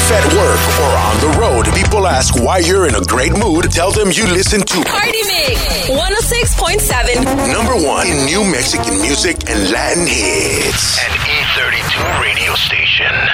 If at work or on the road, people ask why you're in a great mood, tell them you listen to Party Mix 106.7. number one in new Mexican music and Latin hits. An E32 radio station.